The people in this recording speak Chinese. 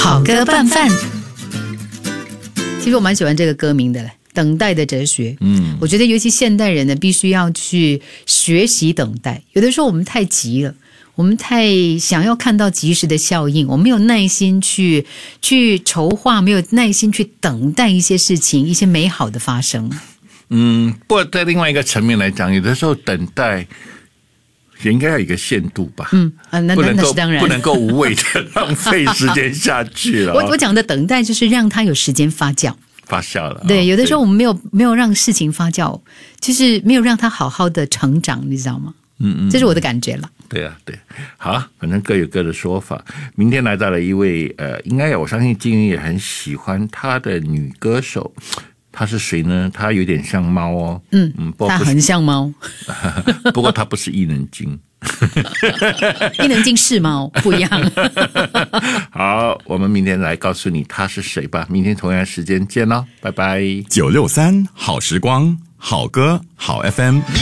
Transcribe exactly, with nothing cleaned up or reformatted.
好歌拌饭。其实我蛮喜欢这个歌名的，等待的哲学。嗯，我觉得尤其现代人呢，必须要去学习等待。有的时候我们太急了，我们太想要看到及时的效应，我们没有耐心去去筹划，没有耐心去等待一些事情，一些美好的发生。 嗯，不过在另外一个层面来讲，有的时候等待也应该要有一个限度吧。嗯，啊，那那是当然，不能够无谓的浪费时间下去了。 我我讲的等待就是让它有时间发酵。 发酵了， 对，有的时候我们没有没有让事情发酵，就是没有让它好好的成长，你知道吗？嗯嗯，这是我的感觉了。 对啊，对，好，反正各有各的说法。明天来到了一位呃，应该我相信金云也很喜欢她的女歌手，她是谁呢？她有点像猫哦， 嗯嗯，她很像猫， 不过她不是伊能静。 伊能静是猫，不一样。 好，我们明天来告诉你他是谁吧。明天同样时间见咯，拜拜。 九六三好时光，好歌好 F M。